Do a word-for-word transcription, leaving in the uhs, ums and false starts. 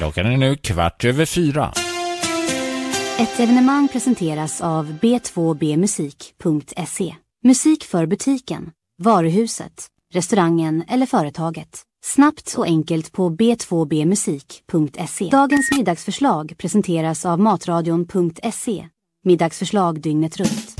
Klockan är nu kvart över fyra. Ett evenemang presenteras av b två b musik punkt se. Musik för butiken, varuhuset, restaurangen eller företaget. Snabbt och enkelt på b två b musik punkt se. Dagens middagsförslag presenteras av matradion punkt se. Middagsförslag dygnet runt.